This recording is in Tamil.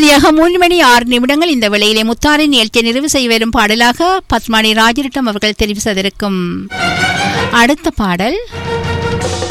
சரியாக 3 மணி 6 நிமிடங்கள். இந்த வேளையிலே முத்தாரின் நிகழ்ச்சியை நிறைவு செய்ய வரும் பாடலாக பத்மானி ராஜரட்னம் அவர்கள் தெரிவு செய்திருக்கும் அடுத்த பாடல்